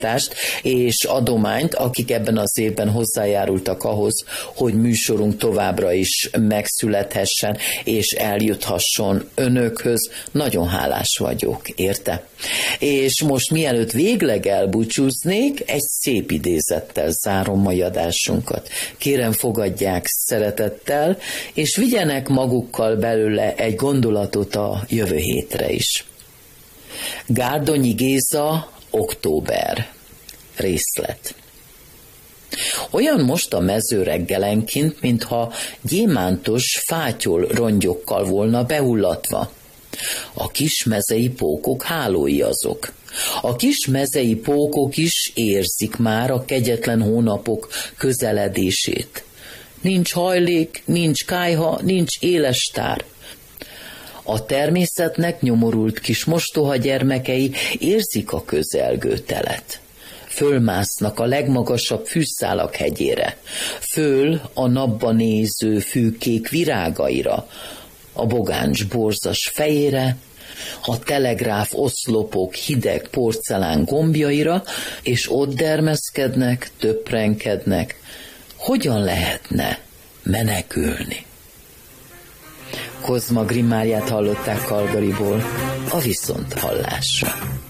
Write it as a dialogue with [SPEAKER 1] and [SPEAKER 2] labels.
[SPEAKER 1] támogatást és adományt, akik ebben az évben hozzájárultak ahhoz, hogy műsorunk továbbra is megszülethessen és eljuthasson önökhöz. Nagyon hálás vagyok, érte? És most mielőtt végleg elbúcsúznék, egy szép idézettel zárom mai adásunkat. Kérem, fogadják szeretettel, és vigyenek magukkal belőle egy gondolatot a jövő hétre is. Gárdonyi Géza, október. Részlet. Olyan most a mező reggelenként, mintha gyémántos fátyol rongyokkal volna behullatva. A kis mezei pókok hálói azok. A kis mezei pókok is érzik már a kegyetlen hónapok közeledését. Nincs hajlék, nincs kályha, nincs éles tár. A természetnek nyomorult kis mostoha gyermekei érzik a közelgő telet. Fölmásznak a legmagasabb fűszálak hegyére, föl a napba néző fűkék virágaira, a bogáncs borzas fejére, a telegráf oszlopok hideg porcelán gombjaira, és ott dermeszkednek, töprenkednek. Hogyan lehetne menekülni? Kozma Grimmáriát hallották Calgaryból, a viszonthallásra.